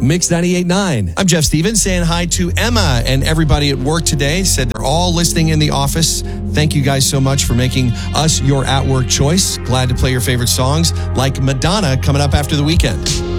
Mix 98.9. I'm Jeff Stevens saying hi to Emma and everybody at work today. Said they're all listening in the office. Thank you guys so much for making us your at-work choice. Glad to play your favorite songs like Madonna coming up after the weekend.